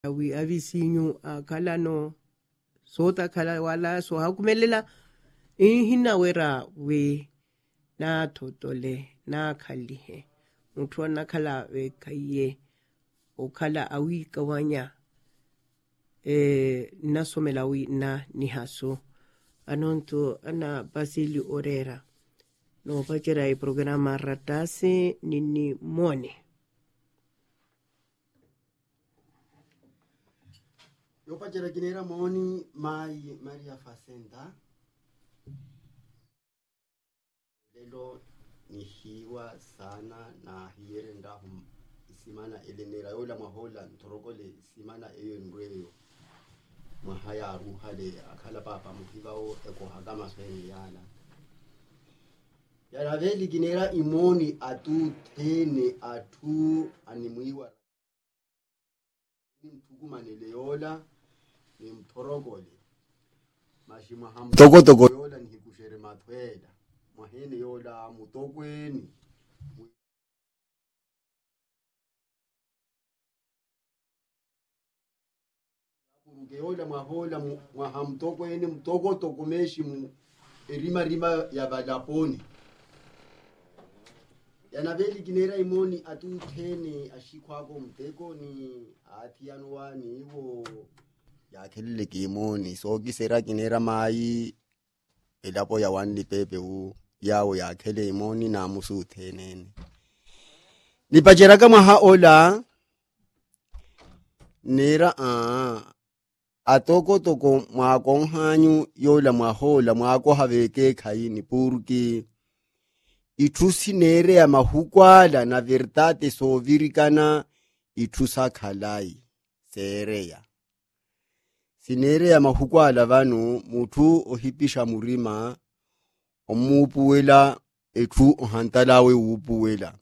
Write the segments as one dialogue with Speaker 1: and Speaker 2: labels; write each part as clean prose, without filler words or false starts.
Speaker 1: wi avisinyu akhala no sota khala wala so hakumelela hina wera we na thotole na khalihe muthu na khala we kaiye okhala awi kawanya na somelawi na nihaso anonto ana Basili Orera no pakera programa ratase nini mone
Speaker 2: yo pakera kinera moni mai Maria Facenda lelo ni hiwa sana na hiere ndahu simana elenera yola mahola ntorogole simana eyo ndweyo mahaya aruhale akhala papa mukibao ekohagama swene yala veli kinera imoni atu tene atu animuiwa mtukumanele yola ni mtorogole mashima hamu toko yola ni hikushere matwela mahene yola mutokweni Geola mahola mwahamtokweni mtoko tokumeshi rima ya balaponi yanaveli kinera imoni atu tene ashikwako mteko ni atianwa ni hivyo yakelele kimoni so kisera kinera mai elapo ya wandi pepe u yao yakele imoni na musu tenene nipachera maha ola nera atoko toko mwako hanyu yola mwahola mwako haveke khaini purki ithusi nere ya mahukwala na verdade so virikana ithusa khalai sereya sinere ya mahukwala vanu muthu ohipisha murima omupuwela ethu ohantalawe upuwela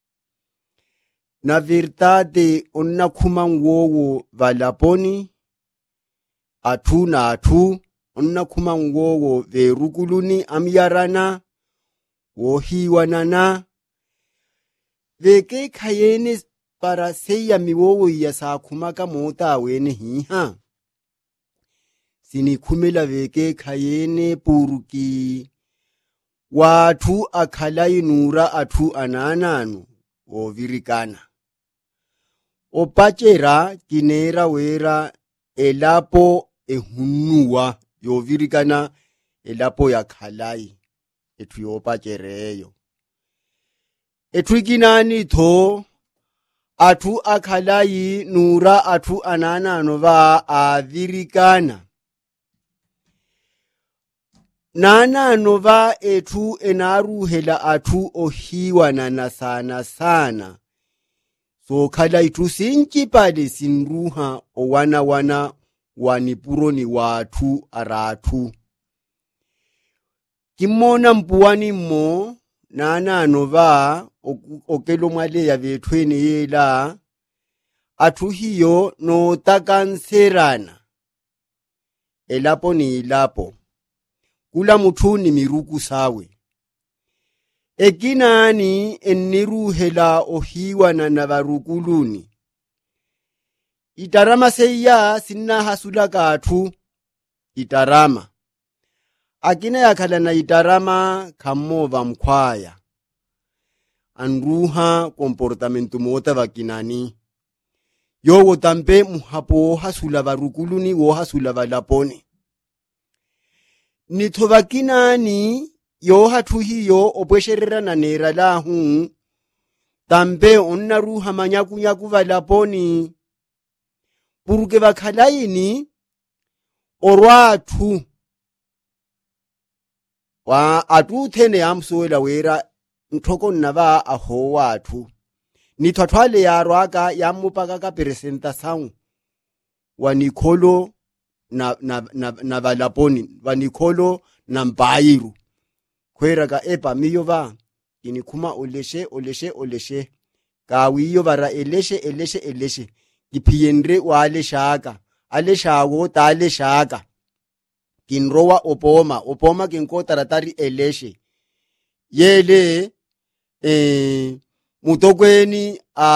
Speaker 2: na verdade onna khuma ngowo valaponi atu na atu onna khuma ngowo verukuluni amyarana wohiwanana veke khayene para seya miwowo ya sakhumaka mota wene hiha sinikhumela veke khayene puruki watu akhalai nura atu anananu wovirikana opachera kinera wera elapo ehunuwa yovirikana elapo ya khalai ethu yopachereyo ethu kinani tho athu akhalai nura athu ananano va avirikana nanano va ethu enaruhela athu ohiwana na sana so khala ithu sinchipale sinruha owana wanipuroni wathu arathu kimona mpuwani mo nanano va okelo mwale ya vethweni yela athu hiyo no takanserana elapo ni ilapo kula muthu ni miruku sawe ekinani eniruhela ohiwana na varukuluni itarama seya sinna hasula kathu itarama akina yakhala na itarama khamova mkhwaya anruha comportamento mota vakinani yowo tampe muhapo hasula varukuluni wo hasula valaponi nitho vakinani yo hathu hiyo opwesherera na nera lahu tampe onna ruha manyakunyaku valaponi puruke vakhalaini orwathu wa atuthene yamsuela wera nthoko nnava aho wathu nithwathwale yarwaka yamupaka ka presenta sang wa Nikholo na valaponi va Nikholo na Mpayiru khwera ka epa miyo va inikhuma oleshe kawiyo vara eleshe kiphiyenre wale shaka ale shago tale shaka kinrowa opoma kinkota ratari eleshe yele mutokweni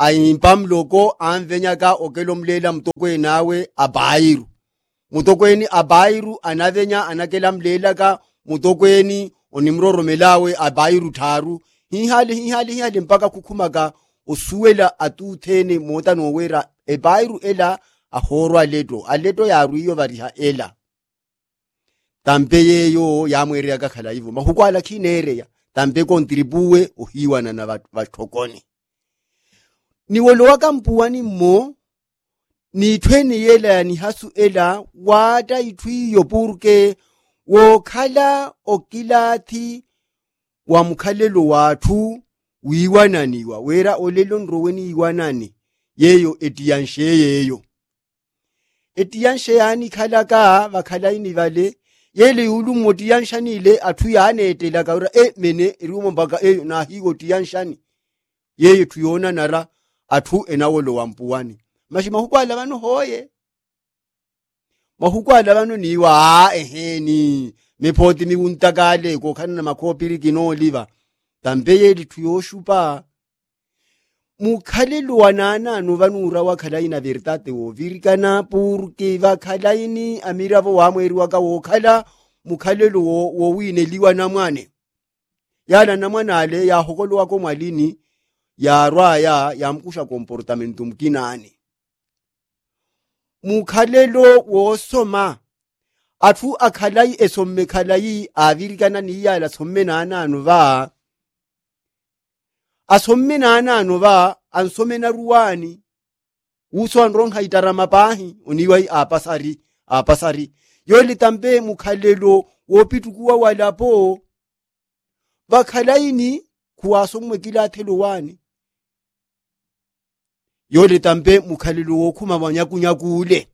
Speaker 2: ayimpam loko anvenyaka okelo mlela mtokwe nawe abairu mutokweni abairu anavenya anakela mlela ka mutokweni onimroromelawe abairu tharu hihali mpaka kukhumaka osuela atuthene mota nowera ebairu ela ahoro aleto yaru iyo variha ela tampe yeyo yamwere akakhala hivyo mahukwala khinereya tampe kontribuwe ohiwana na vathokoni niwolo wakampuwani mo ni thweni yela ni hasu ela wata ithuiyo purke wokhala okilathi wa mukhalelo wathu wiwananiwa wera olelo nroweni iwanani yeyo etiyanshe yeyo etiyanshe yani khalaka vakhalaini vale yele yulu motiyanshanile athu yanetela kaura mene irumo mpaka na higo tiyanshani yeyo tuyona nara athu enawolo wampuwani mashima hukwala vanu hoye mahukwala vanu niwa eheni mepoti miuntakale kokhana na makhopiri kinoliva tampe tuyoshupa mukhalelo wananano vanura wakhalaina veritate wo virikana purke vakhalaini amiravo wamweri waka wokhala mukhalelo wo wineliwa na mwane yana na mwanale ya hokolo wako mwalini ya rwaya ya mkusha komportamentu mkinani mukhalelo wo soma athu akhalai esomme khalai avirikana niyala somme nanano va asomme nanano va ansome na ruwani uso anrong haitara mapahi uniwai apasari yoli tampe mukhalelo wopitukuwa walapo vakhalaini kuwasomwe kila thelo wani yoli tampe mukhalelo wokhuma wanyakunyakule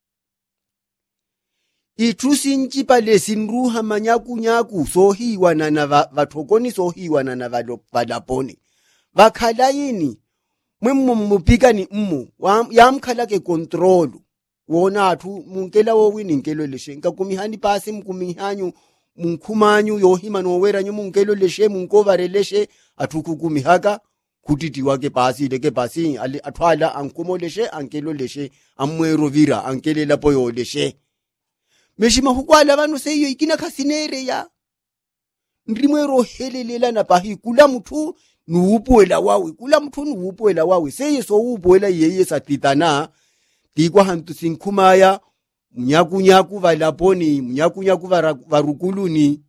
Speaker 2: ithusinchipa lesinruha manyakunyaku sohiwana na vathokoni sohiwana na valaponi vakhalaini mwemmo mupikani yamkhalake kontrolu wona athu munkela wowini nkelo leshe nkakumihani pasi mkumihanyu munkhumanyu yohima noweranyu munkelo leshe munkovare leshe athu kukumihaka kutiti wake pasi leke pasi athwala ankumo leshe ankelo leshe amwero vira ankelela poyo leshe meshima hukwala vanu seyo ikina khasinere ya ndrimwero helelela na pahi kula muthu nuupuela wawe seye so upuela yeye satitana tikwa hantu sinkhumaya mnyakunyaku valaponi mnyakunyaku varukuluni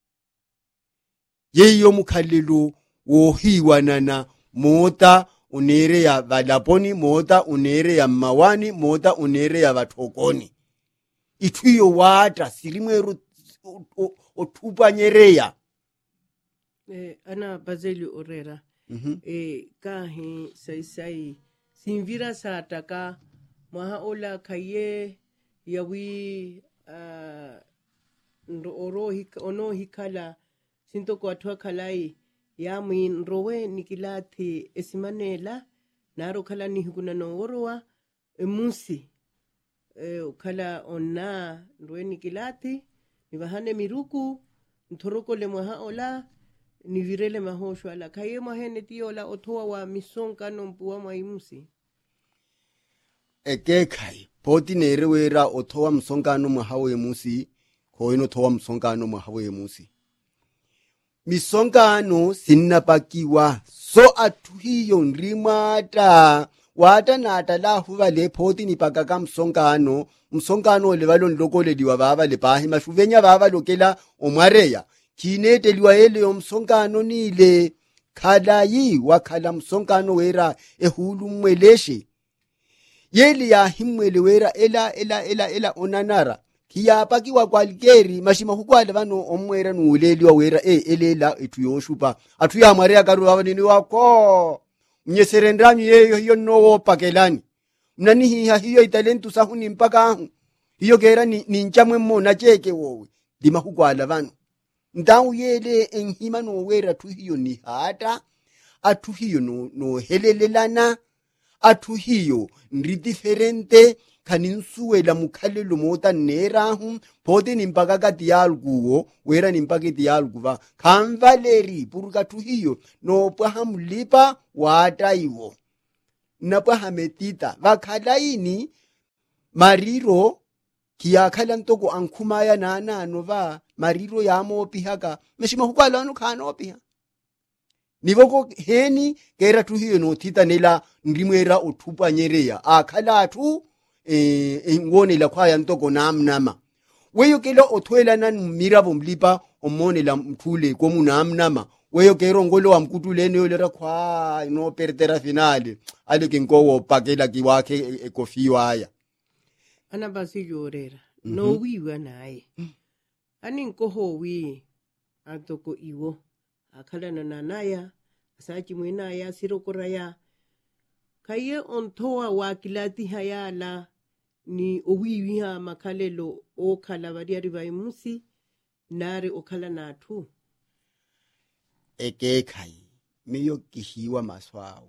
Speaker 2: yeyo mukhalelo wohiwanana mota unere ya valaponi mota unere ya mawani mota unere ya vathokoni ithuyo wata sirimweru othupa nyereya
Speaker 1: ana bazeli orera kahi sai simvira sataka maha ola kaye yawi ono hikala sinto kwa thwa khalai ya min rowe nikilathi esimanela naro khala ni hikuna no orwa emusi khala onna rowe nikilathi nibahane miruku nthoroko le maha ola ni virele mahosho ala kaye mahene tiola othoa wa misonka no mpuwa maimusi
Speaker 2: ekekhai poti nere wera othoa msonkano mwahawe musi khoino thoa msonkano mwahawe musi misonkano sinnapakiwa so athuhiyo ndrimata wata nata lahu vale poti nipakaka msonkano levalo nlokolediwa vava lepahi mashuvenya vava lokela omwareya kineteliwa ele yomsonkano nile khalayi wakhala msonkano wera ehulu mweleshe yeli ya himwele wera ela onanara kiyapakiwa kwalikeri mashima hukwala vano omwera nuuleliwa wera elela etuyoshupa atuya mwareya karu vava nini wako mnyeserendranyu yeyo hiyo nowo pakelani mnanihiha hiyo italentu sahuni mpaka ahu hiyo kera ni nchamwe mona cheke wowe dima hukwala vano ndawu yele enhima nowera thuhiyo ni hata athuhiyo no helelelana athuhiyo ndri diferente khaninsuwela mukhalelo mota nerahu phote nimpaka kati yalkuwo wera nimpaketi yalkuva khamvaleri puruka thuhiyo no pwaha mulipa wata iwo napa hametita vakhala ini mariro kiyakhala ntoko ankhumaya nanano va mariro yamopihaka meshima hukwala anu khanopiha nivoko heni kera tuhiyo notita nela ndimwera othupa nyereya akhala athu ngonela khwaya ntoko namnama weyo kelo othwela nan miravo mlipa omonela mthule komu namnama weyo kero ngolo wamkutulene yolera khwa no pertera finale aleke nkowo pakela kiwakhe ekofiwaya
Speaker 1: ana basiyorera no wiwa naye ani nkoho wi atoko iwo akhala nanaya asachi mwina ya sirokoraya kaye ontoa wakilati hayala ni owiwiha makhalelo okhala variari vaimusi nare okhala nathu
Speaker 2: ekekhai meyo kihiwa maswao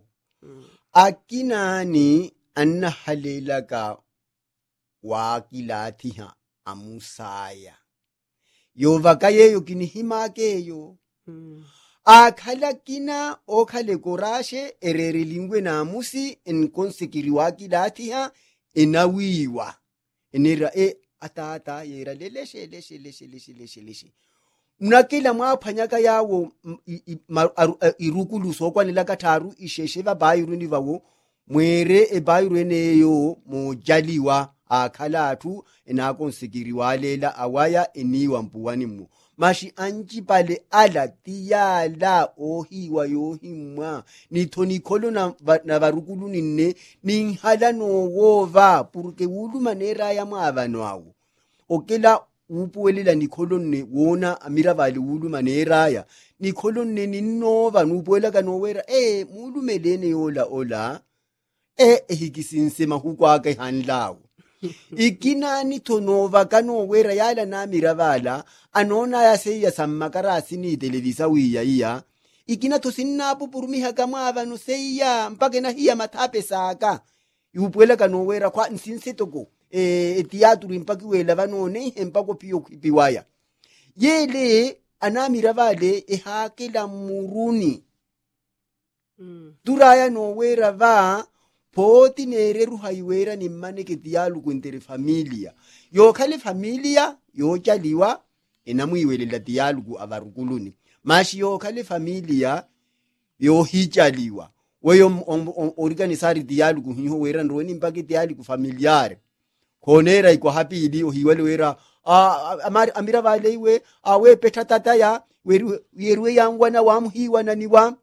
Speaker 2: akinani anna halela ka wakilatiha amusaya yovaka yeyo kinihimakeyo akhala kina okhale korashe ererelingwe namusi enkonsekiri wakilatiha enawiwa enera atata yera leshe mnakila mwaphanyaka yawo irukuluso okwanela katharu isheshe vabayiruni vawo mwere ebayiru eneyo mojaliwa akhala athu enakonsekiri walela awaya eniwa mpuwani mu mashi anjipale ala tiyala ohiwa yohimwa nitho nikholo na varukulu ninne ninhala nowova purke wuluma neraya mwavano awo okela upuwelela nikholo nne wona amiravali wuluma neraya nikholo nne ninnova nupuwela kanowera mulumelene yola ola ehikisinse mahukwake hanlawo ikinani thonova kanowera yala namiravala anona yaseya sammakarasi ni televisa wiya iya ikina thosinnapo purumihaka mwavano seiya mpake na hiya mathape saka yupuela kanowera kwa nsinse toko teatru impaki wela vanone empako piyo kwipiwaya yele anamiravale ehakela muruni duraya nowera va poti nere ruhaiwera ni maneke dialu kwentere familia yokhale familia yochaliwa enamuiwelela dialugu avarukuluni mashi yokhale familia yohichaliwa weyo organisari dialugu hiho wera ndoni mpake dialugu familiare konera iko hapili ohiwele wera amira vale iwe awe peta tataya weruwe yangwana wamhiwa naniwa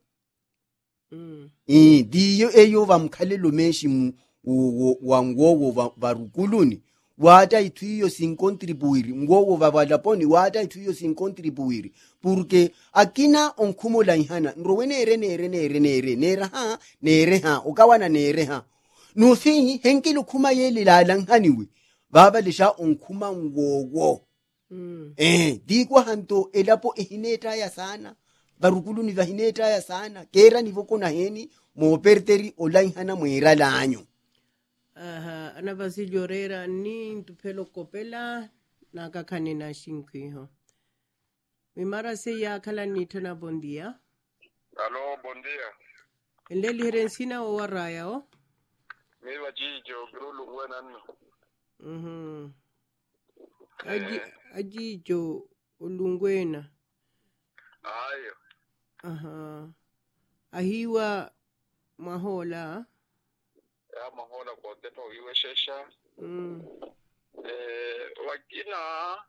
Speaker 2: diyo eyo vamkhalelo meshi wangowo varukuluni wata ithuyo sinkontribuiri ngowo vavalaponi wata ithuyo sinkontribuiri porque akina onkhumola ihana nrowe nere ha okawana nere ha nufi henkilo khuma yelilala nhaniwe vavalesha onkhuma ngowo dikwa hanto elapo ehinetaya sana varukuluni vahinetaya sana kera nivokona heni moperteri olaihana mwera lanyo
Speaker 1: ana vasilyorera ni ntuphelo kopela nakakhane na xinkwiho mimara se yakhala nitho na bondia
Speaker 3: alo bondia
Speaker 1: enlelihere nsina o waraya o
Speaker 3: mi vajijo grulu wenanno
Speaker 1: ajijo ulungwena
Speaker 3: ayo
Speaker 1: ahiwa mahola
Speaker 3: ya mahola konteto iwe shesha wakina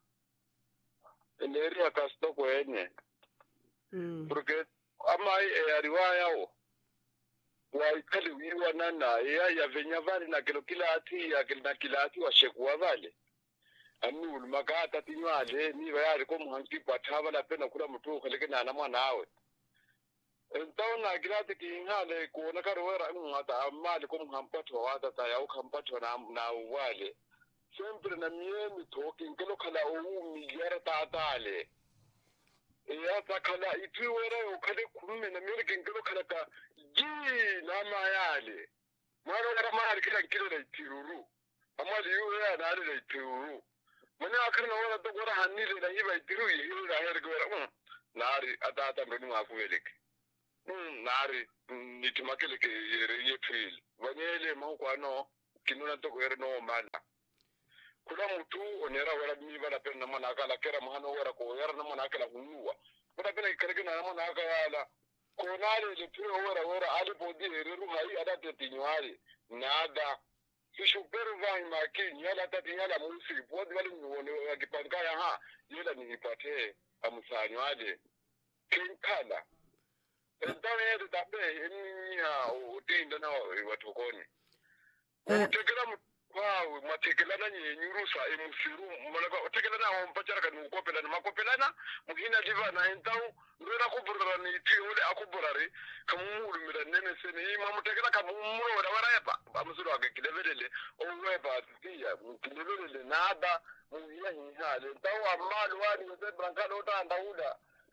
Speaker 3: eneria kasto kwenye porque amai ariwaya o waikali wiwa nana ya venya vali na kilo kilati wa shekuwa vale anul magata tinwale ni bayari ko muhanki pathawa la pena kula mutu khaleke nana mwanawe ntona kilati kingale ko nakarwera ngata amali ko muhampatho wata ta ya ukhampatho na wale sempre na miemi talking kelo khala o miliyara tatale ya takhala ithiwera ukhale khumme na miri kengelo khala ka ji na mayale mara kala mari kila kilo la tiruru amali yuya na la tiruru mani akhirna wala to gora hanile na hiba tiru hiru la her gora nari atata mbeni makuelek nari nitimakele ke ye phil banyele makwano kinuna to go no mala kula mutu onera wala mi bala pena mana kala kera mahano wara ko yara na mana kala hunuwa kuna pena ikarege na mana kala ko nale le piro wara ali bodi eru hai ada te tinwali nada si supervise make nyala tati nyala musi bodi wali muone akipangaya ha yela ni ipate amusanywale kinkala ndawe yedu tabe ni ha utinda na watokoni utekela kwawe matekela na nyurusa emusiru malaka utekela na mpachara kanu kopela na makopelana mugina diva na entau ndona kuburara ni tiole akuburare kamulu mira nene sene mamutekela kamumuro warayepa amusuru akekilebelele owepa tia mutulele nada muya hihale entau amalu wani yose brankalo utandauda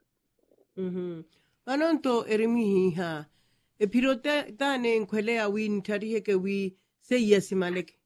Speaker 1: anonto erimihi ha epirote tane nkwelea win tarihe ke wi se yesimaleke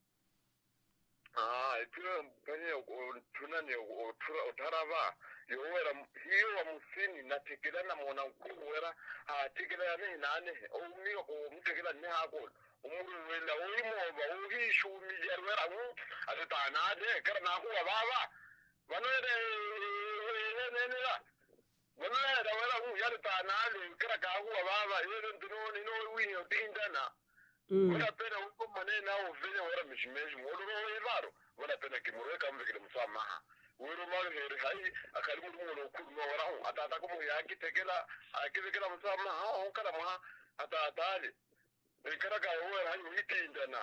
Speaker 3: epiro kanye tunani otarava yowera hiyo wa musini na tekela na mona kuwera tekela ya nane omi o mutekela ne hako umuru wela oyimoba ohishu mijarwera atana de karna ko baba wanere nenela wala da wala yar ta na le kara ka huwa baba yero ndino no wi no tindana wala pena uko manena o vile wala mishimeshi wala wala wala pena kimure kama vile msamaha wero mali heri hai akalimu no kuno wala atata ko yaki tekela akizekela msamaha o kala ma atali kara ka huwa hai mitindana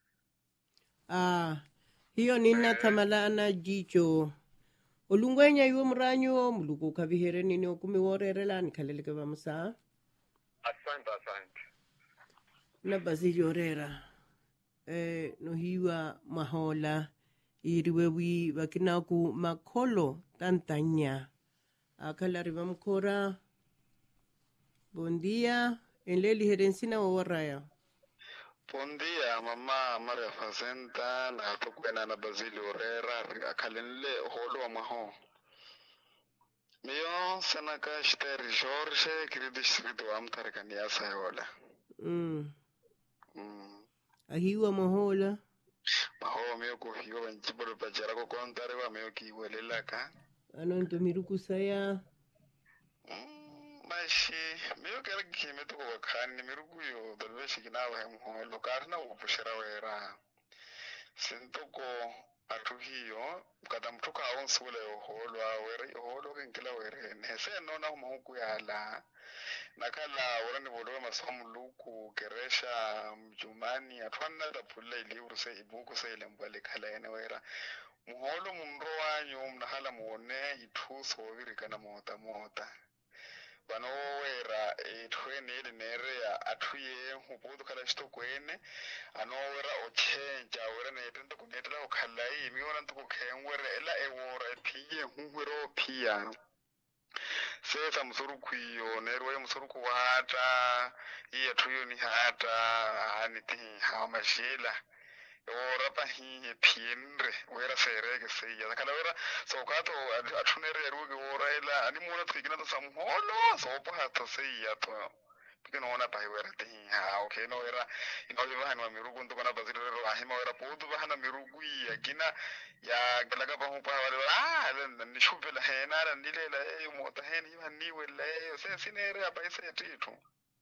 Speaker 1: hiyo nina tamalana jicho olungwenya iwe mranyo muluku kavihere nini okumiworerela nikhaleleke bamusa
Speaker 3: asante
Speaker 1: na basi yorera nohiwa mahola iriwe wi bakinaku makholo tantanya akhalari bamkhora buen día enleli herensina wawaraya
Speaker 4: Buen día, mamá Maria Facenta, na tukwena na Basilio Herrera, akalenle holo wa maho. Mio senaka shteri George, kiri distrito wa mtarekania sayola.
Speaker 1: Ahiwa mahola.
Speaker 4: Maho mio kuhiwa wanjibolo pachara ko kontare wa mio kiwelela ka.
Speaker 1: Ano nto miruku saya.
Speaker 4: Mashi mio kera kime to wakani miruku yo dalbeshi kinawa hemo lokarna upushira wera. Sintoko atuhiyo kata mtuka awonsule oholwa wera oholo kenkila were nese nona huku yala nakala urani bodo masomu luku keresha mjumani atwana da pulle libru se ibuku se lembale kala ene wera muholo mumro wanyu mnahala muone ituso wirikana mota bano wera etwene ile nerea atuye hubudu kala shito kwene ano wera ochenja wera netendo kunetela okhalai miona ntuko khenwera ela ewora epiye huhwero pia sesa msuru kuyo nerwe msuru kuwata iye tuyo ni hata aniti hamashila ora pahi piendre wera serege seya kala wera sokato atunere ruge ora ela ani mona tikina to samholo sopa hata seya to pikino ona pahi wera ti okay no wera ino jeva no mirugu ndo kana baziro ro ahima wera podu bahana mirugu ya kina ya galaga pa hupa wala ni shupela hena nilela mota heni hani wala se sinere apa ise titu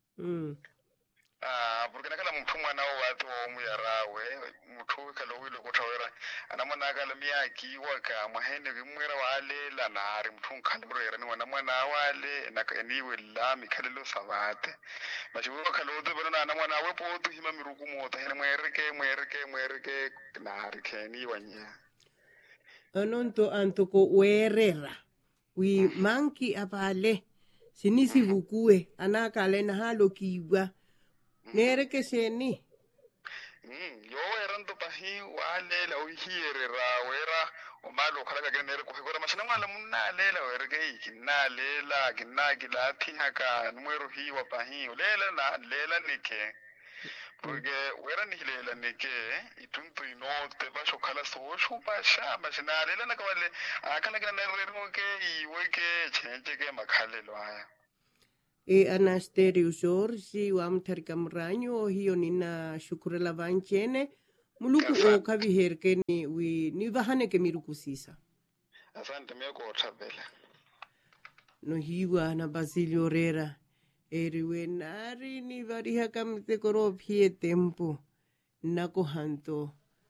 Speaker 4: porque nakala mtumwa nao watu omuyarawe mutu kala wilo kutawera anamana kala miyaki waka mahene gimwera wale la nari mtu kalbrera ni wana mwana wale nakaniwe la mikalelo sabate mashiwo kala udu bana anamana wepo udu hima miruku mota hene mwereke nari keni wanya
Speaker 1: anonto antoko werera wi manki apale sinisi vukue anakale na halo kiwa nere ke seni
Speaker 4: yo eranto pahi wale la uhiere ra wera o malo khala ga nere ko hegora mashina mala munna lela wera ge kinna lela kinna gila haka numero hi wa pahi lela na lela nike porque wera ni lela nike ituntu ino te ba sho khala so sho pa sha mashina lela na kawale akala ga nere mo ke iwe ke chenje ke makhalelo aya
Speaker 1: Anasterio Jorge wa mtarika mranyo hiyo nina shukurela vanchene muluku o kaviherke ni vahane ke mirukusisa.
Speaker 4: Asante meko otabela.
Speaker 1: No hiwa na Basilio Rera eriwe nari ni variha kamte koro pie tempo nako hanto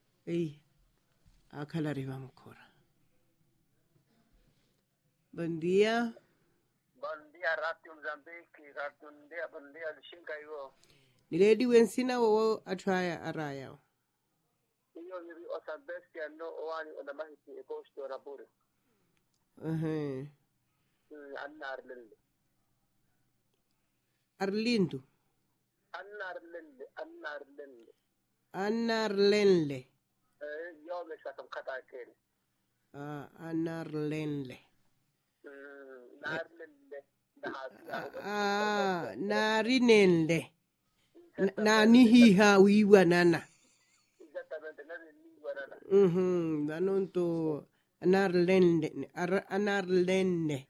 Speaker 1: akala riva mkora. Buen día.
Speaker 3: Buen día, Radio Mozambique, buen día, Lishinga hiyo.
Speaker 1: Niledi wensina wo atwaya araya.
Speaker 3: Hiyo ni osabestia no wani ona mahiti eposto rabure. Anna Arlende.
Speaker 1: Arlindo.
Speaker 3: Anna
Speaker 1: Arlenle.
Speaker 3: Yo me sakam kata kene.
Speaker 1: Anna Arlenle. Narinende. Nanihiha wiwa nana.
Speaker 3: Exactamente, wiwa nana.
Speaker 1: Danonto Anarlende.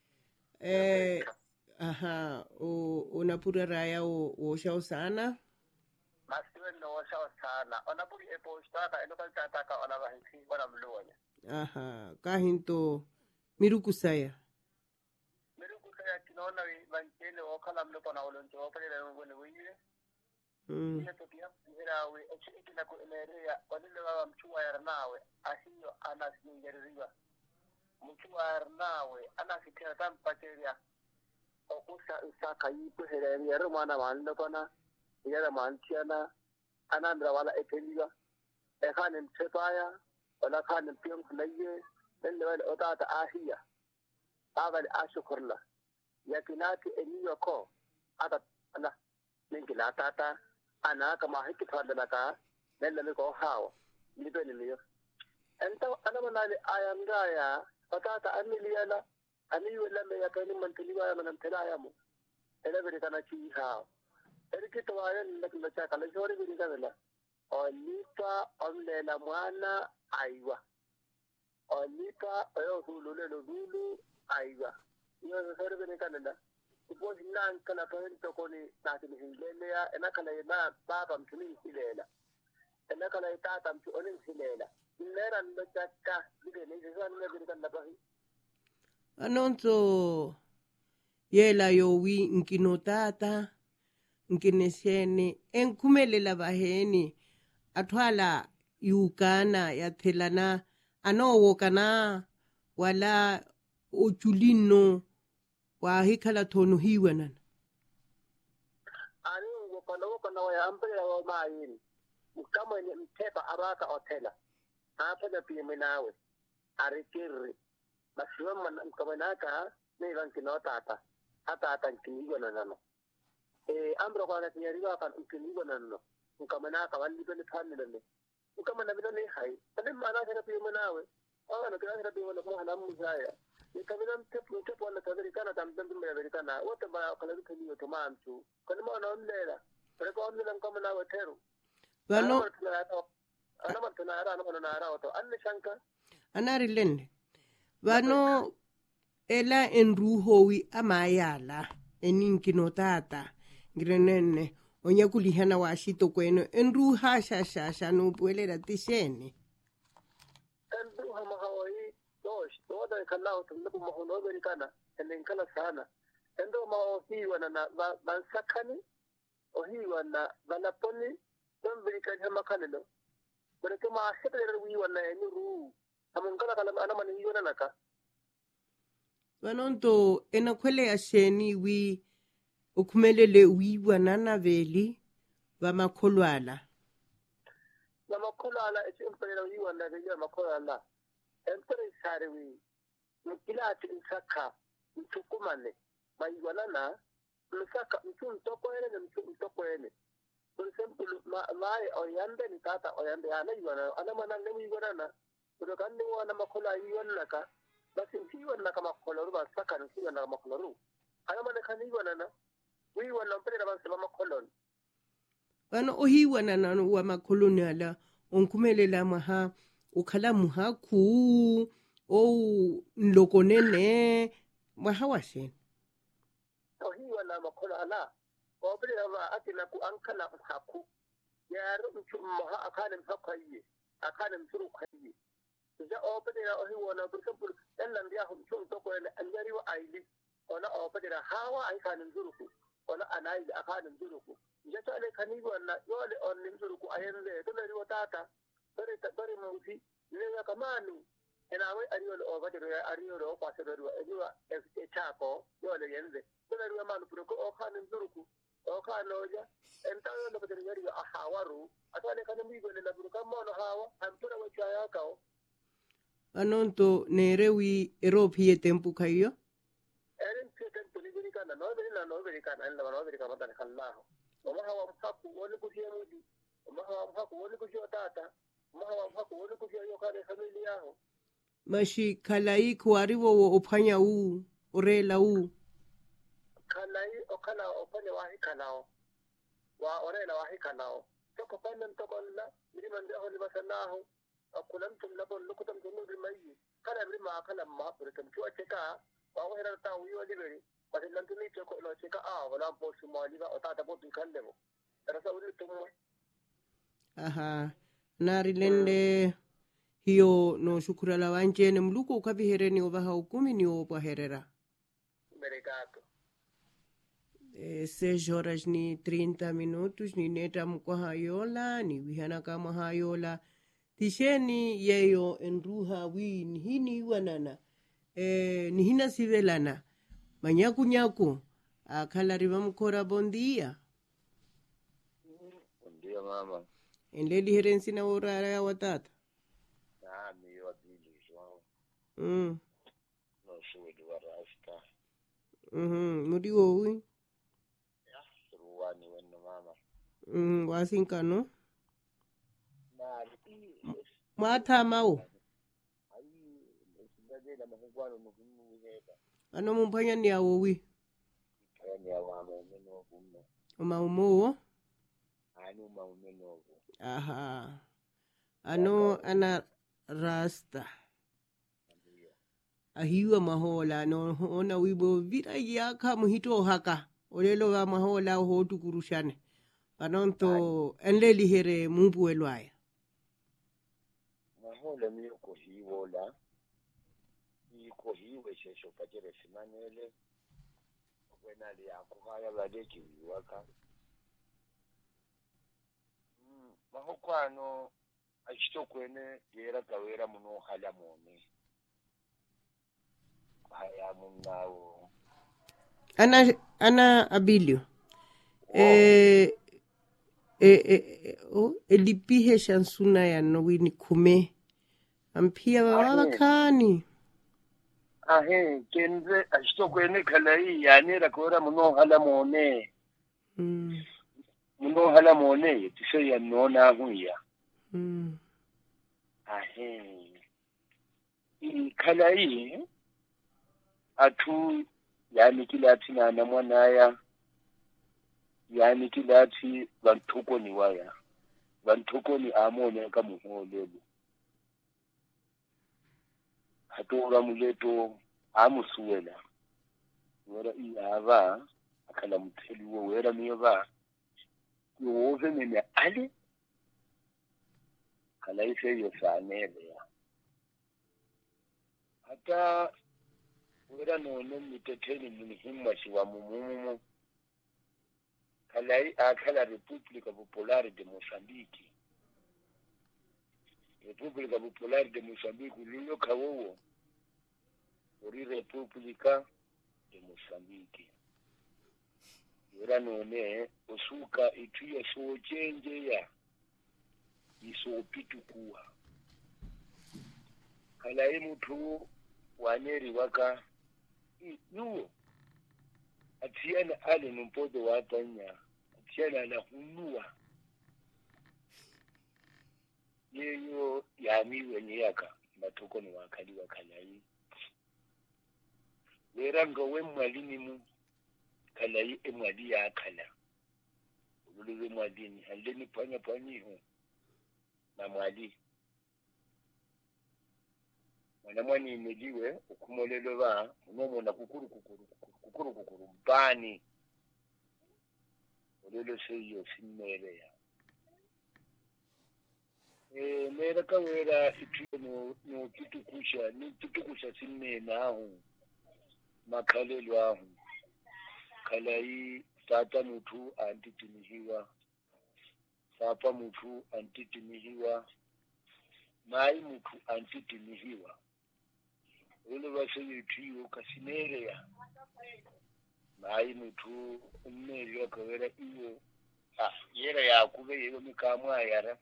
Speaker 1: Unapura raya o shao sana.
Speaker 3: Masiwe no shao sana. Onapuri epostaka enoka tataka onabahinsi wana mluonya.
Speaker 1: Kahinto mirukusaya.
Speaker 3: Kinaona vanchele wakala mlepo na olonjo wakale ngone wiye. Ile tokea ila we ekina ko eleria odile wa mchua yarnawe ahiyo anasingeririwa. Mchua yarnawe anafikira tampateria. Okusa usaka yipo heleria romana manda kona yala mantiana anandra wala ekeliwa. Ekhane mtepaya wala khane mpiyam kunaye nende wale otata ahiya. Abali ashukurla. Yakinati eniyo ko ata ana ningila tata ana kama hikitwala ka nella ko hawo libe niyo enta ana manali ayamgaya tata aniliala ani wala me yakani mantiliwa manantela yamu elebere kana chi hawo erikito wayan nakla cha kala jori bi kana olipa omlela mwana aiwa olipa oyo hulule lulu aiwa yo sorbe ne kanada ipo hinan kala pahen to koni natin hilele ya enakala ina baba mtumi hilela enakala itata mtu onin hilela nera ndaka bide ne zan ne bide kan nabahi
Speaker 1: anonto yela yo wi nkinotata nkinesene enkumelela baheni atwala yukana yathelana anowo kana wala ochulino wa hikala tonu hiwanan
Speaker 3: ani wakana wa ampere wa mayin kama ni mtepa araka otela hapa na pia menawe arikiri basiwa kama naka ni vankino tata hata nkinigo nanano ambro kwa nyariwa kan nkinigo nanano kama naka wali bele thanile kama na bele hai ane mana kana pia menawe ana kana pia wala kwa halamu zaya nikamina mtepo wala tadirikana tamdambi mberikana wote ba kala kaniyo to mantu kana maana omlela ko omlela kama na weteru
Speaker 1: bano
Speaker 3: ana mantana ara na ara to anne shanka
Speaker 1: anari lende bano ela enruhowi amayala eninkinotata ngrenene onyakulihana washito kweno enruha shashasha no puelera tishene
Speaker 3: enruha mahawai toda kalao tumbu mahono berikana enenkala sana endo maohiwa na bansakani ohiwa na balaponi tomberika kama kanelo bereke ma ashetere wiwa na enuru amongala kala ana mani yona naka
Speaker 1: banonto enakwele asheni wi ukumelele wiwa nana veli bamakholwala
Speaker 3: esimpela wiwa na veli bamakholwala empere sarewi mukilati nsaka mtukumane mayiwanana msaka mtukwene na mtukwene for example mai oyande ni tata oyande ana yiwana ana manane wiwanana kutokanni wana makola yiwanaka basi hiwana kama koloru ba saka ni hiwana kama koloru ana manaka yiwanana wiwana mpere na banse makolon
Speaker 1: bano ohiwanana wa makoloniala onkumelela maha ukhala muhaku o nlokonene mahawashe
Speaker 3: ohiwana na makola ala ko bi ma akina ku an kala haku ya rubutu ma akanin hakayi akanin turu kayi ja o bi na o hi wona burkabur dan nan ya hum tun to ko ne an yari wa aili ona o bi na hawa ai kanin zuruku ona anai da akanin zuruku ja to le kani wannan yole on nin zuruku ayende to le wata bari mauti ne kamanu ina wai ariyo da obadiro ariyo da kwasa da ruwa ariwa e chako yole yenze kuna ruwa manu puro ko kanin zuruku o kanoja entayo da badiri yari a hawaru atale kana mi gole la buru kam mono hawa amtura wa chaya kao
Speaker 1: anonto nerewi eropie tempu kayo
Speaker 3: erin tempu ni biri kana no biri kana no biri kana tan kallahu ma hawa mhaku woni kufiya mudi ma hawa mhaku woni kufiya tata ma hawa mhaku woni kufiya yo kana familia yao
Speaker 1: mashi kalai kuariwo wo opanya u orela u
Speaker 3: kalai okala opanya wa hikalao wa orela wa hikalao toko pannan tokolla liman dahu libasanahu akulantum labon lukutam tunu bimayi kala brima kala ma burtam tu acheka wa wa hera ta wiyo liberi pasillan tuni toko lo cheka wala po sumali ba otata po tukallemo rasa uri tumu
Speaker 1: aha narilende hiyo no shukurala wanjene mluko ukavihereni ovaha ukumi ni opaherera.
Speaker 3: Obrigado.
Speaker 1: 6 horas ni 30 minutos ni neta mkwaha yola ni wihana kama hayola tisheni yeyo enruha wi ni hini wanana ni hina sivelana manyaku akala riba mkora bondia.
Speaker 3: Bondia mama.
Speaker 1: Enleli herensi na urara ya watata.
Speaker 3: No shughuli wa rasta.
Speaker 1: Muri wowi?
Speaker 3: Ya, ruwani wenu mama.
Speaker 1: Wasinkano? Mata mau? Ano mumpanya ni awowi?
Speaker 3: Ni awama umeno gumo.
Speaker 1: Umaumo?
Speaker 3: Anu maumeno.
Speaker 1: Aha. Ano ana rasta. Ahiwa mahola no ona wibo vira yaka muhito haka olelo wa mahola hotu kurushane panonto enleli here mumpu elwaya
Speaker 3: mahola miyoko hiwola iko hiwe shesho pajere simanele wenali akuhaya badeki waka mahokwano achitokwene yera kawera muno hala mone haya munao
Speaker 1: ana abilio elipihe shansuna ya nowini kume ampia baba kani
Speaker 3: kenze ashitokwene kalai yanera kora muno hala mone muno hala mone tise ya nona huya kalai atu yani kilati na namwanaya yani kilati bantuko ni waya bantuko ni amone kama muholebo hatora muleto amusuwela wera iyava akala muteli wo wera miyoba yoze mene ale kala ise yo sanele hata wera nono miteteni munihimma shiwa mumumu kalai akala República Popular de Mozambique. República Popular de Mozambique lilo kawowo ori República de Mozambique. Wera none osuka ituya so change ya iso pitukuwa kalai mutu waneri waka yuo atiana ale numpodo watanya atiana na hunua yeyo yami wenye yaka matuko ni wakali wakalai weranga we mwalini mu kalai emwali ya akala uluwe mwalini haleni panya panyiho na mwali mwanamwani imeliwe ukumolelo ba unomo na kukuru bani Ulele seyo sinmele ya. Mera kawera itio no kitukusha, ni kitukusha sinme nahu. Makalelo ahu. Kalai tata mutu antitimihiwa. Sapa mutu antitimihiwa. Mai mutu antitimihiwa. Ule waseyo itio kasinere ya. Mai mutu mmeri ya kawera iyo. Yera ya kube yego mikamwa yara.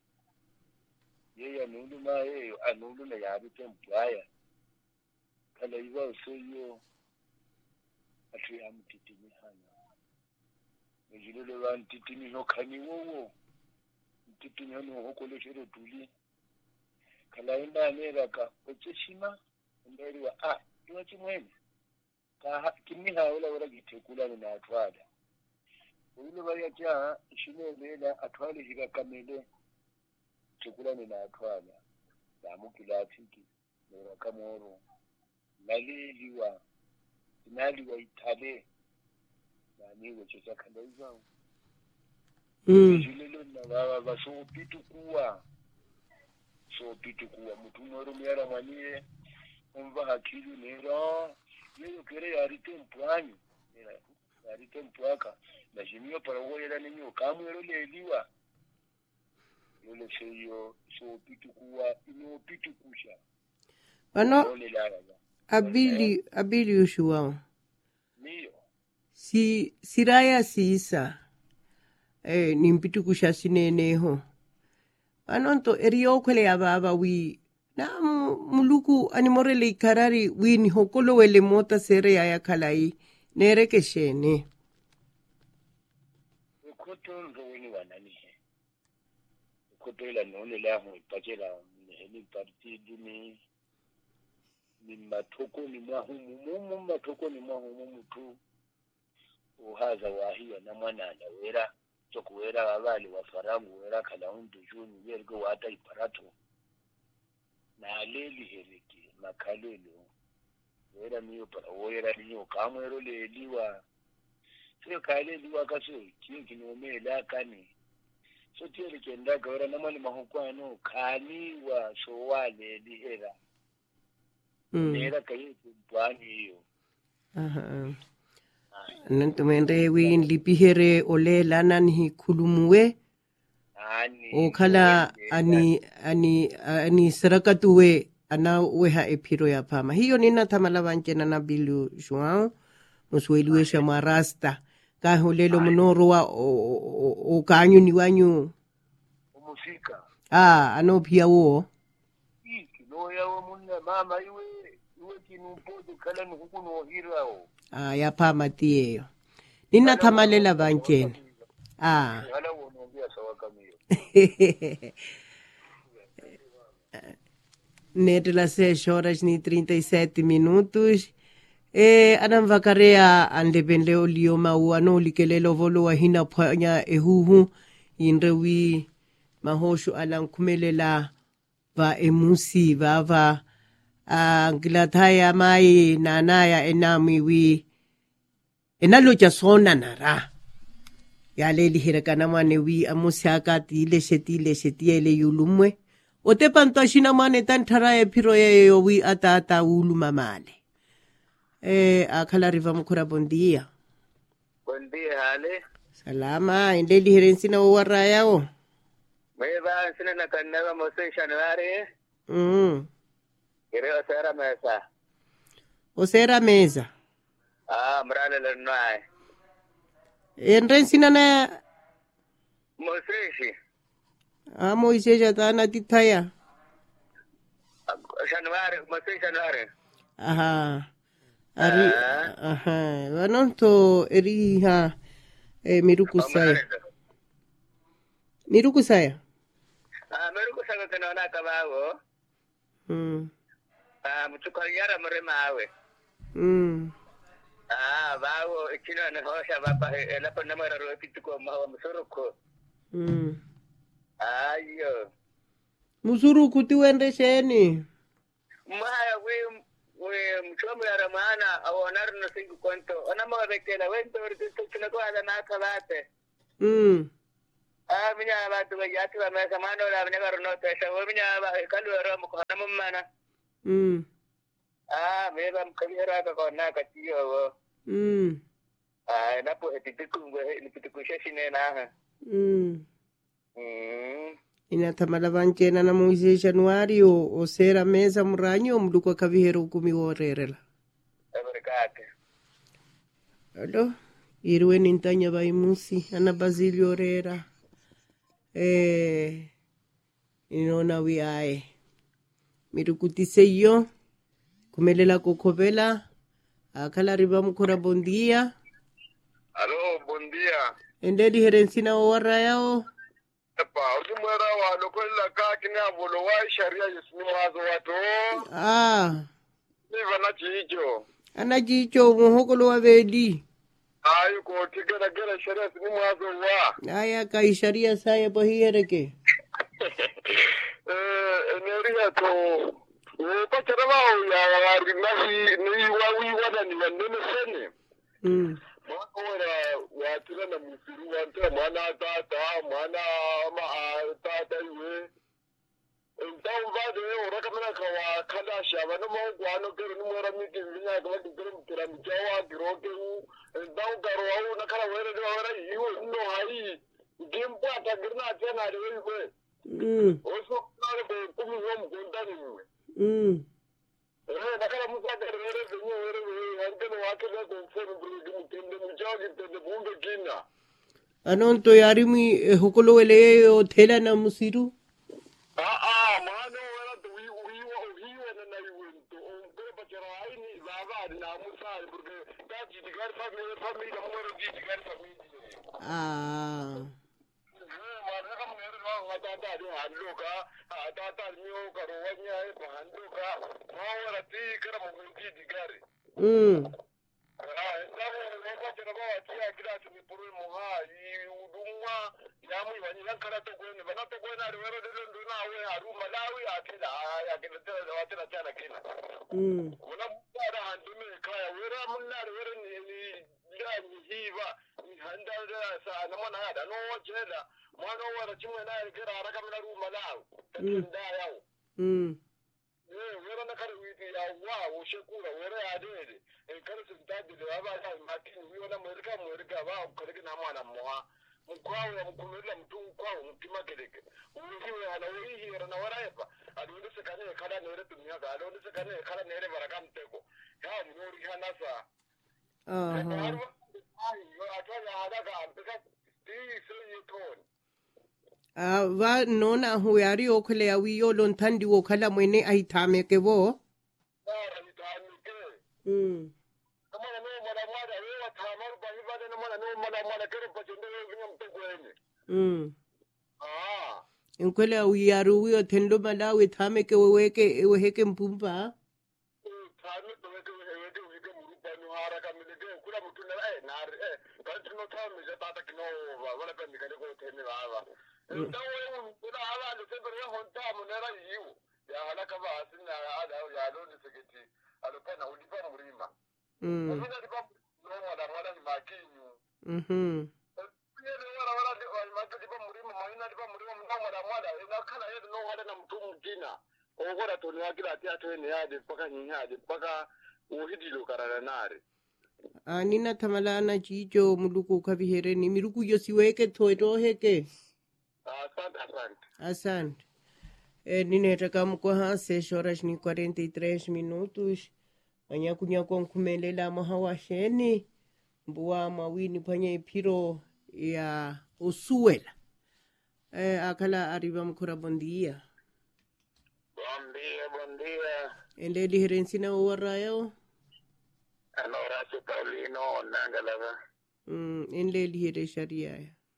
Speaker 3: Yeye anundu ma yeyo anundu na yabite mpaya. Kala iwa useyo ati amtitimi hana. Mjilele wa mtitimi hokani wowo. Mtitimi hano hokole shere tuli. Kala imba aneraka ocheshima mberi wa iwa chimwene. Kimi haola wala gitekula na atwada. Ule waya kia ishine lela atwale higa kamele. Chukula ni atwala na mukila atiki na kamoro naliwa itale na niwe chocha kanaiza jilelo na baba so pitu kuwa mtu moro miara mwanie umva hakili nero yeye kere yari tempwanyu yari tempwaka na jimio para woyela ninyo kamwero leliwa yole seyo so pitukuwa ino pitukusha
Speaker 1: ano abili ushuwa
Speaker 3: niyo
Speaker 1: siraya siisa ni mpitukusha sineneho anonto eriyo kwele ya baba wi na muluku animorele ikarari wi ni hokolo wele mota sere ya kalai nereke shene
Speaker 3: ukotonzo weni wanani kutela none la ho ipakela ni partidu ni matoko ni mwahumu matoko ni mwahumu mtu uhaza wahia na mwanana wera chokuwera abali wa farangu wera kala undu juni yergo wata iparato na aleli heliki makalelo wera niyo para wera niyo kamwero leliwa sio kaleliwa kaso kinomela kani so tiere kenda gora namani mahukwano kani wa so wale lihera nera kayi bwani hiyo
Speaker 1: nantumende win lipihere ole lanan hi kulumuwe o kala ani sarakatuwe ana weha epiro ya pama hiyo nina tamala banchena na bilu João musweliwe shamarasta ka holelo monoro wa o kanyu ni wanyu
Speaker 3: umufika
Speaker 1: ano pia wo
Speaker 3: kilo yawo munna mama iwe kinumpodo kala nukuno hirao
Speaker 1: ya pama tiyo nina tamalela banchena
Speaker 3: hala wonombia sawa kamio
Speaker 1: Net las 6 horas ni 37 minutos. Anam vakarea andepende olio mauano likelelo volo wahina pwanya ehuhu inrewi mahoshu alang kumelela va emusi va ngilataya mai nanaya enami wi enalo jasona nara ya leli hirekana mane wi amusi akati ile shetiele yulumwe ote panto shina mane tan thara phiro yo wi ata ulu mamale akhala riva mukura buen día
Speaker 3: hale
Speaker 1: salama indeli herensi na waraya o
Speaker 3: meba sina na kanava mose Januari ire
Speaker 1: osera mesa
Speaker 3: mrale le noai
Speaker 1: enrensi na
Speaker 3: mose
Speaker 1: Moise jatana titaya
Speaker 3: Januari
Speaker 1: aha wanonto eriha mirukusaya mirukusaya
Speaker 3: kana kabago mtukariara mremawe bago ikina na hosha baba elapa namara ro kitiko mawa msoroko ayo
Speaker 1: musuruku tiwende sheni
Speaker 3: maya we mchomo ya ramana awonar no singu kwanto ona mwa bekela wento orito tunako ala na kalate minya ba tu ya tu ma samano la minya garuno te sa minya ba kalu ro mo kono mo mana me ba kabira ka kona ka tiyo na po etiku ni pitiku shine na
Speaker 1: inatamala vanchena na mwezi Januari o sera meza muranyo mduko kavihero kumi worerela
Speaker 3: Obrigado.
Speaker 1: Alo irwe nintanya baimusi ana Basilio rera inona wiae mirukutise yo kumelela kokobela akala riba mukura bondia.
Speaker 3: Aló, buen día.
Speaker 1: Endedi herensina ora yao
Speaker 3: Epa, usimwera wa lokola ka kina bolo wa sharia yisini wazo watu. Niva na chicho.
Speaker 1: Ana chicho muhokolo wa vedi.
Speaker 3: Ayu ko tigera gera sharia yisini wazo wa.
Speaker 1: Aya kai sharia saya pahiereke.
Speaker 3: Neria to pacharawa ya rinahi ni wawi wana ni wanene sene. Mwana watira na musiru wante mwana tata iwe. Então vai de ora kamera kawa kada shaba no mo gwano kero no mora miti vinya kama kero mtira mjawa giroke u então garo au na kala were de ora iwe no hai gempo ata girna tena de we oso na ko kumi ho mkonda ni nakala musa de were de were hande wakela ko fero bru mtende mjawa gitende bunge kina
Speaker 1: anonto yarimi hokolo ele o thela na musiru
Speaker 3: mano wala to hiwa na iwento ngore bachara aini baba na musa porque taji digar family na moro digar family mara kam nere wa tata de handuka tata nyo karo wanya e handuka mawara ti kara mo digare wera na kare witi ya wa o shekura wera ya dede en kare su dadi da ba ta makin wi na merika ba ko rike na mwana moa mkwawe mkumela mtu mkwawe mtima keleke uhiwe ana uhiwe na waraepa adunde sekane kala nere dunia ga adunde sekane kala nere baraka mteko ya mnori hanasa
Speaker 1: va nona huyari okhle awi yo lon thandi wo khala mwene ai thame ke wo inkwele awi yaru wi othendo malawi thame ke weke weke mpumba nina thamalana chicho muluku kavihereni miruku yosiweke thoito heke asante nineta kamkoha 6 horas ni 43 minutos anyakunyako nkhumelela mahawasheni mbuwa mawini phanye iphiro ya usuwela akhala arriba mkhura bondia endeli herensina owarayo
Speaker 3: anora su Paulino nangalava
Speaker 1: endeli here sharia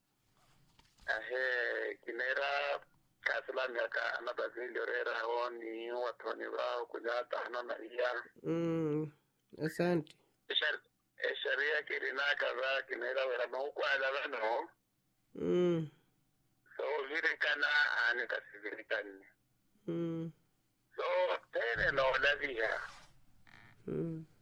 Speaker 3: kinera kasla miaka ana Basilio rera oni watoni wao kunyata hana iya
Speaker 1: asante
Speaker 3: sharia kirina kaza kinera wera maukwala vano so virikana ani kasivirikani so tene no lavia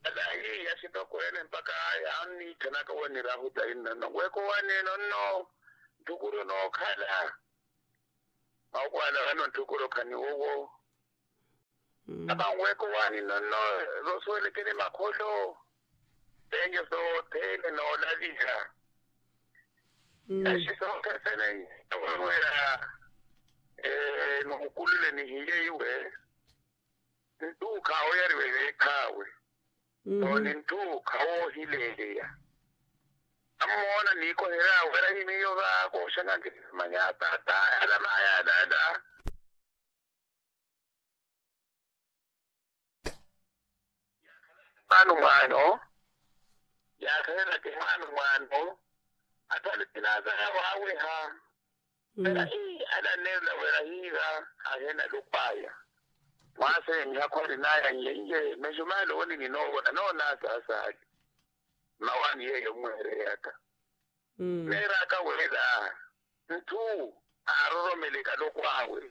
Speaker 3: Alagi yasito kwene mpaka yani kanaka wani rahuta inna no weko wani no tukuro no kala akwana hano tukuro kani wowo aba weko wani no rosole kene makolo tenyo so tene no ladija ashi so kasene wera no kulule ni hiye iwe ndu kawo yari wewe kawe no ndu kawo hileya amona niko hera wera himiyo ba ko shanga manyata ta ala maya dada mano ya kana ke mano atale tinaza wawe ha era ala nela wera higa ahena lupaya wase nyakwari naya yenge mejumalo woni ni no na sasa mawani yeyo mwere yaka nera ka wera ntu aroro meleka lokwawe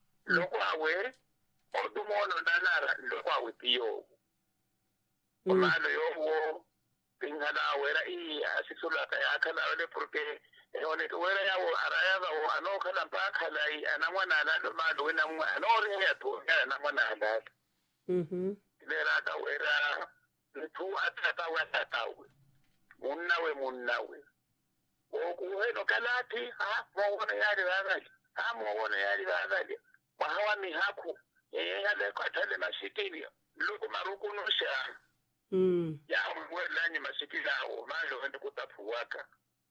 Speaker 3: odumono danara lokwawe tiyo omalo yowo ingana wera asisula kaya kana wale porque one wera yawo arayaba wo anokala mpaka lai anamwana nalo malo wena anore ya to na mwana ndata nera ka wera ntu atata watatawe munnawe okuweno kalati mwona yali vazali wahawa mihaku yale kwatale masitini luku maruku nosha ya mwelanyi masitini awo malo wende kutapuwaka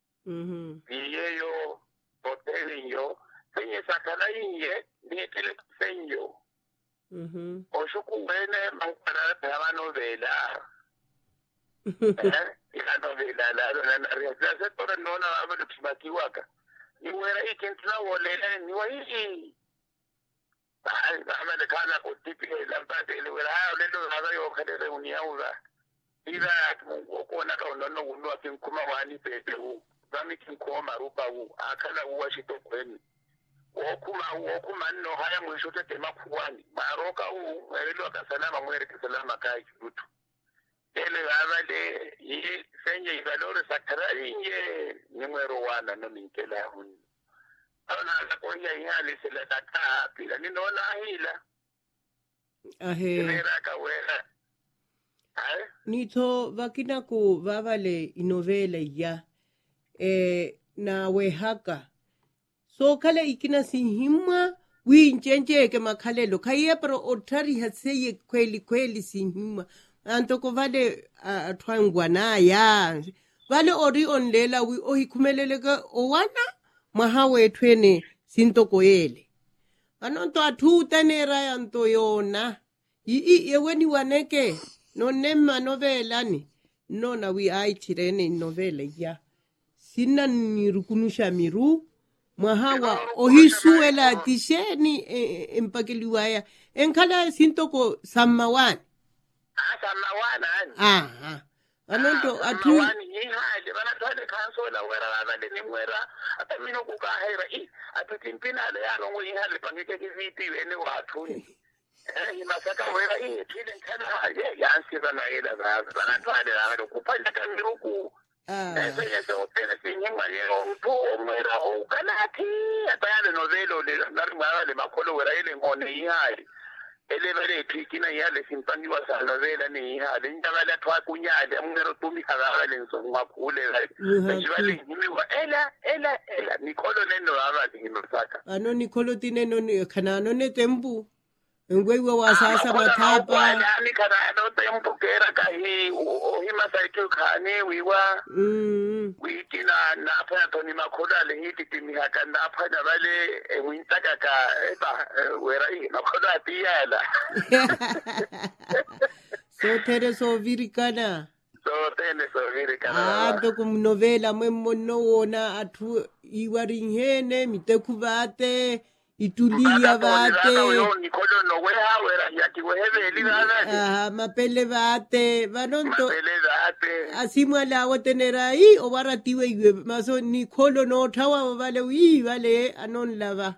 Speaker 3: iyeyo hoteli yo senye sakala inye nietele senyo oshuku wene mankwana pewa novela ila novela na realización todo no na abado kibakiwaka ni wera ikentuna wolela ni wa hii amale kana ko tipi la mpate ile wera lelo haza yo kadere uniauza ila ko na ka no unwa kinkuma wani pepe u bami kinkoma rupa u akala uwa shito kweni okuma no haya mwisho tete makuwani maroka u lelo akasalama mwere kisalama kai kirutu ele vavale yi senye ivalore sakara inye numero wana no minkela hun ona la konya yali sele data pila ni nona hila era ka wera
Speaker 1: nito vakina ku vavale inovela ya na wehaka so kale ikina sinhimwa wi njenjeke makhalelo khaya pero otari haseye kweli sinhimwa antoko vale athwangwa na ya vale ori onlela wi ohikhumeleleka owana maha wethwene sintoko yele anonto athutanera yanto yona yeweni waneke no nemma novela ni nona wi aithirene novela ya sina nirukunusha miru mahawa ohisuela tisheni empakeliwaya enkhala sintoko samawani anonto atu
Speaker 3: haje bana tole kansola wera bale ni mwera atamino kukahera atutimpina le yalo ngo ihale pangeke kiviti ene wathuni masaka wera tile nkana haje yansi bana ela bana tole la kupanda kamiruku ese opera sinyengwa lero mtu mwera ukanati atayale novelo le ndarima le makolo wera ile ngone ihali elevele tikina yale simpangiwa sana vela ni hale ndabala twa kunyale mngero tumi khala le nsongwa khule la jibale ngimiwa ela nikolo neno abali ngimsaka
Speaker 1: ano nikolo tineno ni khanano ne tempu ngwewe wasasa mathapa
Speaker 3: ni khanano tempu kera kahi ohima saikyo khane wiwa witina na pha toni makhola le hiti timi hakanda pha bale wintaka ka wera makhola tiyala
Speaker 1: so tere so virikana to kum novela memmono wona athu iwaringhene mitekuvate itulia vate
Speaker 3: nikolo no weha wera yati weheveli vava
Speaker 1: mapele vate vanonto
Speaker 3: mapele vate
Speaker 1: asimwa lawo tenera obaratiwe iwe maso nikolo no thawa vale vale anon lava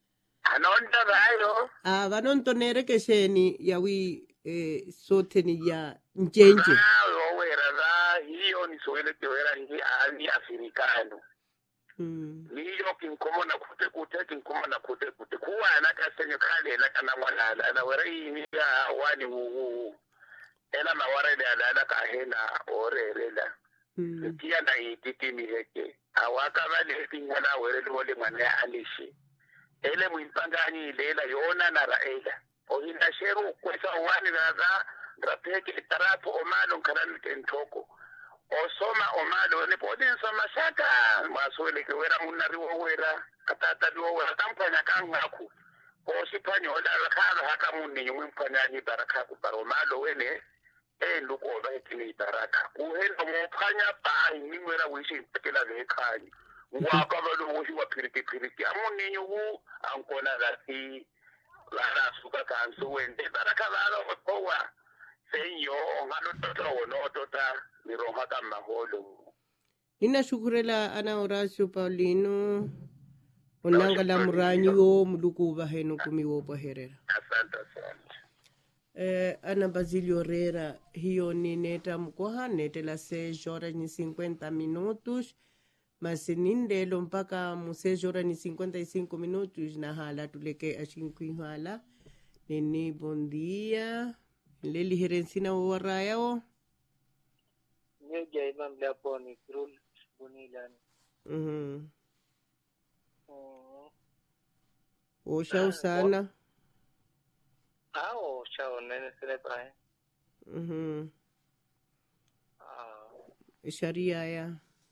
Speaker 3: ayo
Speaker 1: vanonto nere kesheni yawi soteni ya njenje
Speaker 3: wera hiyo ni soele wera ni afrikano liyo kinkomona kute kinkomona kute kuwa na kasenyo kale na kana wala na wari ni ya wani ela mawara da ka hena orerela tiya na ititi mi heke awaka bale tingana were wole mane alishi ele muipangani lela yona na raela o ina sheru kwesa wani na rapeke tarapo omalo karan tentoko osoma omalo ne podin soma saka masole ke wera munari wo wera katata do wera tampanya kangaku o sipanyo la kala haka munni nyumpanya ni baraka ku baromalo wene nduko ba etini baraka uhenda mopanya pa ni wera wishi tekela lekhani ngwaka balo woshi wa piriki amunni nyugu ankona lati la suka kansu wende baraka balo kowa seyo ngalo toto no tota miroha kama holo.
Speaker 1: Ninashukurela ana Horacio Paulino onanga la muranyi wo muluku ba heno kumiwo paherera.
Speaker 3: Asante.
Speaker 1: Ana Basilio Herrera hiyo ni neta mkoha nete la 6 horas ni 50 minutos masinindelo mpaka mu 6 horas ni 55 minutos na hala tuleke a 5 hala nini bon dia leli herensina wa rayao
Speaker 5: Nyeja imam lapo ni kirul bunilani.
Speaker 1: Oshao sana.
Speaker 5: Oshao nene sile pae.
Speaker 1: Sharia ya.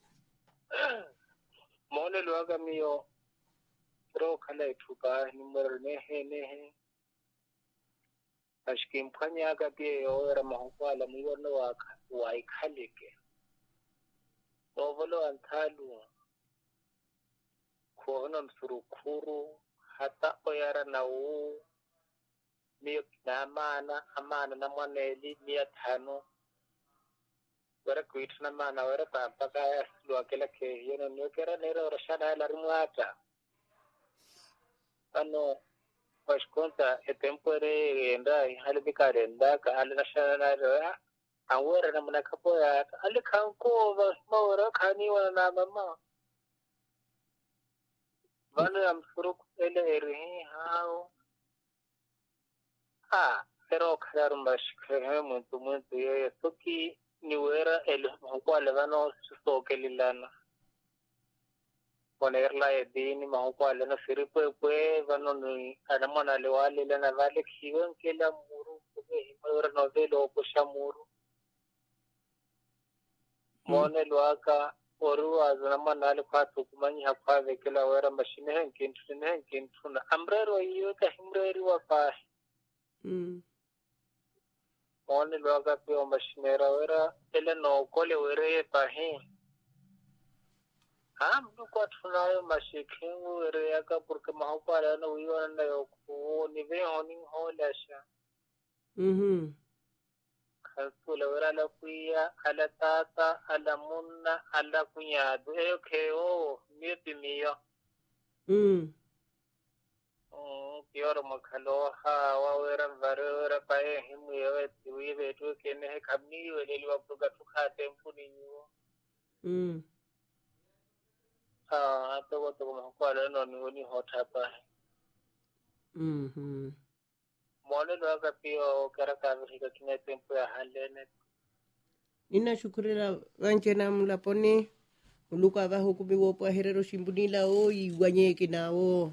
Speaker 5: Mone luaga miyo ro kala itupa ni mwer nehe. Ashkim kanya ka pia yora mahukwala mwiwarno wa ikhalike. Ovalo antalu kuhona msurukuru hata oyara na miyo amana na mwaneli 500 wara kuitu na mana wara pampaka ya luwa kila ke yeno nyokera nero rashana ya larimwata ano Pashkonta etempore enda halibikare enda ka alinashana na awara na manakapo ya alikanko basmawara kani wana mama vale amsuruk ele erihi hao pero kharum bashkhe muntu ye soki niwera ele mkwale vano sokelilana ponerla edini mahukwale na siripwe vano ni anamana lewale lana vale kiwen kela muru kube himawera novelo kushamuru mone luaka oru azanamana le kwatu kumanyi hapa vekela wera mashine henkintu na amrero iyo ka himreri wa pa mone luaka pio mashinera wera ele no kole were pa he mnuko tunayo mashikingu were yaka porque mahupala no wiwa na yoku ni ve honing holasha kasula wera la kuya ala tata ala munna ala kunyadu keo miyo Pior Makaloha, wawera Varera Pae, him we have to can have Kamni, a little of Pugatuka temple in you. After what the Makwala on only hot hapa. Mone Laga Pio, Caracas, he got temple a handed.
Speaker 1: Ninashukurela wanchena mulapone uluka va hukumiwo paherero shimbunila o igwanyeke nao.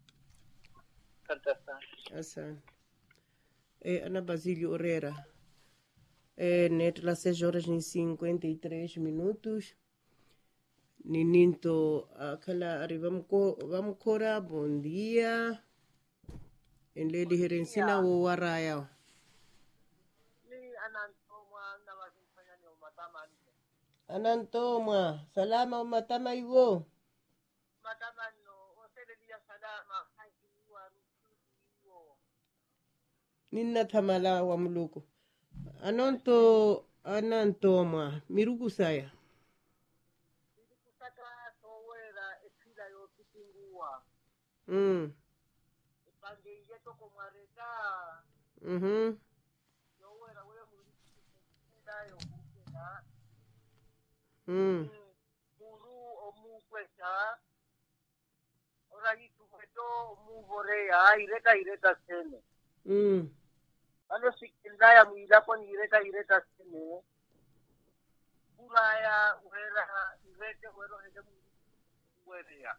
Speaker 1: Asante. Ana Basilio Herrera. Net las 6 horas ni 53 minutos. Nininto akala vamos cora bom dia. En leli herensina wo waraya. Anantoma, salama umatama iwo. Matama no, oselelia salama. Nina tamala wa muluko. Anantoma, mirugu saya. Mirugu sata towera esila yo kitingua. Ipange yeto komareta. Yowera wewe mulikuda yo kukena. Muru omukwesa
Speaker 5: ta ora itu beto muvore ya ireta sene ano sikinda ya muida pon ireta sene buraya wera irete wero hede were ya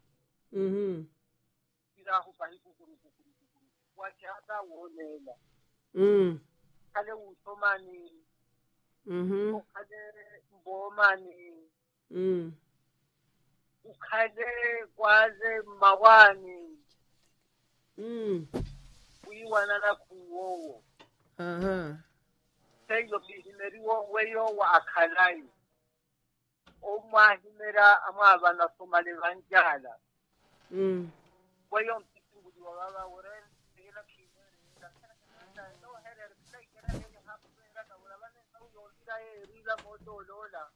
Speaker 5: ira ho pahi kukuru wachata wonela kale utomani kale mbomani ukhale kwaze mawani uyiwana la kuwo seyo bihimeriwo weyo wa akhalai omwahimera amwabana somale banjala weyo mpitingudi wa baba wore ela kimere no here sai kera ye hapo era na wala bane sau yolira rila moto lola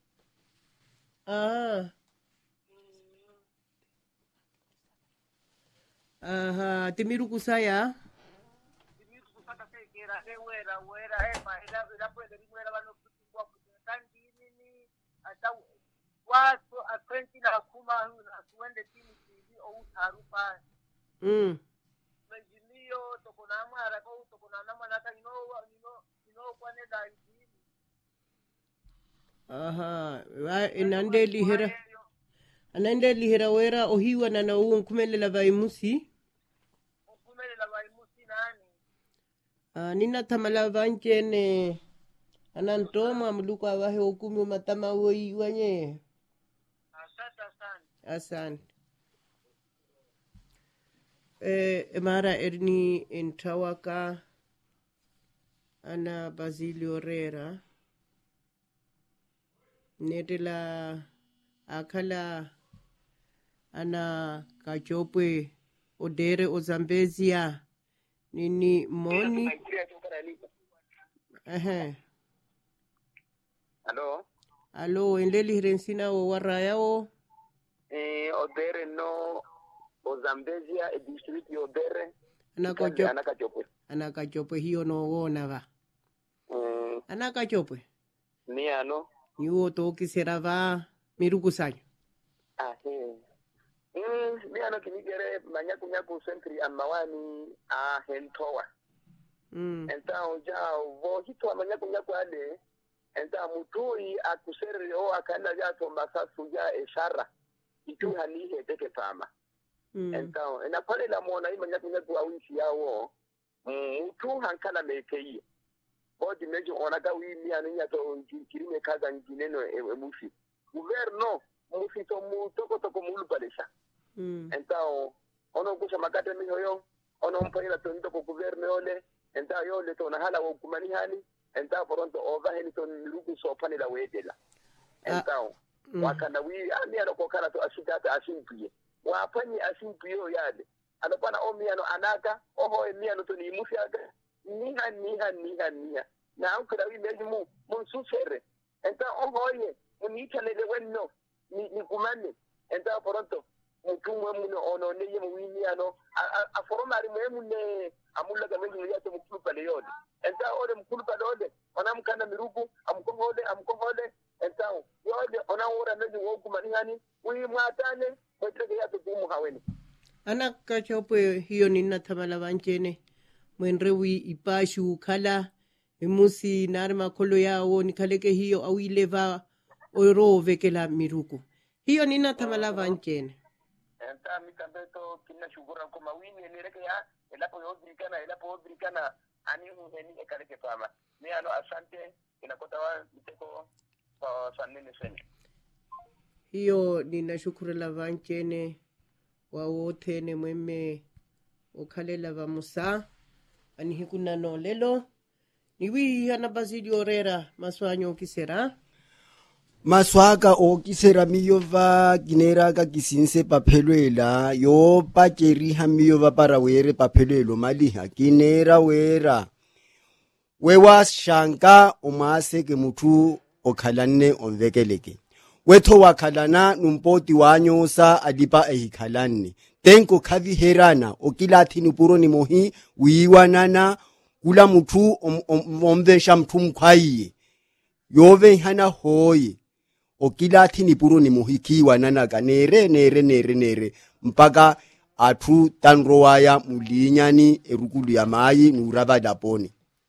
Speaker 1: timiru kusaya
Speaker 5: ke kera wera ma ila puede rimera bano kutingwa kutandini ni ata waso akwentila kuma na suende timu TV au tarupa mejimio tokona mara ko tokona na mwana ta ino kwane da hivi
Speaker 1: wa inande lihera wera ohiwa na unkumelela vaimusi nani nina tamala vanchene anantoma muluko awahe okumi matama woi wanye asante mara erni intawaka ana Basilio Rera netela akala ana kachopwe odere ozambezia nini moni Allo endeli hirensina o waraya o
Speaker 3: odere no ozambezia district odere
Speaker 1: anakachopwe hiyo no wona va anakachopwe
Speaker 3: ni ano
Speaker 1: yuo to kisera va mirukusanyo
Speaker 3: mi ano kinigere manyaku sentri amawani hentowa enta oja vo hito manyaku ade enta mutui akusere o akanda ya tomba sasu ya eshara itu halihe teke fama enta ena pale la mona hii manyaku awisi yawo mutu hankala mekei bodi mejo onaga wili aninya to kirime kaza ngineno emufi governo mufi to mutoko mulubalisha enta ono kusha makate mi hoyo ono mpira to ndoko governo ole enta yole to na hala wo kumani hani enta poronto overhead to lugu so pani la wedela enta wakana wi ani anako kana to ashigata ashimpiye wafanye ashimpiyo yale anapana omiano anaka oho emiano to ni mufiaga niha na ukura wi meji mu susere enta ohoye unikalele wenno ni kumane enta poronto mutumwe muno ono neye muwiniano aforomari mwemune amulaga mengi yato mukulupa leyode enta ode mukulupa lode onamkana mirugu amkohode enta yode onawora meji wokumani hani wi mwatane mwetege yato kumu haweni
Speaker 1: anakachopwe hiyo nina tamala vanchene mwenrewi ipashu kala imusi narma kolo yao nikaleke hiyo awileva orovekela miruku hiyo nina tamala vanchene
Speaker 3: enta mitambeto kina shugura kuma wini nireke ya elapo odrikana ani heni ekaleke fama ni ano asante inakota wa miteko kwa sanene sene
Speaker 1: hiyo ninashukuru la vanchene wawote ne mweme okhalela va musa ani hikuna no lelo niwi hana Basilio Rera maswanyo kisera
Speaker 2: maswaka okisera miyova kinera ka kisinse paphelwela yo pakeri ha miyova para were paphelwelo maliha kinera wera wewa shanka omase ke muthu okhalanne onvekeleke wetho wakhalana numpoti wanyosa alipa ehikhalanne tenko khavi herana okilathini puro ni mohi wiwanana kula muthu omvesha mthu mkhwaiye yove hana hoye okila thini puro ni muhikiwa nanaka nere mpaka athu tanro waya mulinyani erukulu ya mai nuraba daponi